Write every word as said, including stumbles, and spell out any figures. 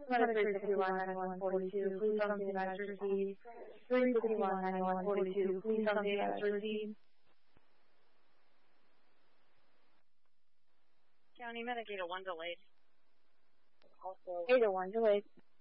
one three fifty-one ninety-one forty-two, please come to the advice received. three fifty-one ninety-one forty-two, please come to the advice received. County Medic eight oh one delayed. Also, eight oh one delayed.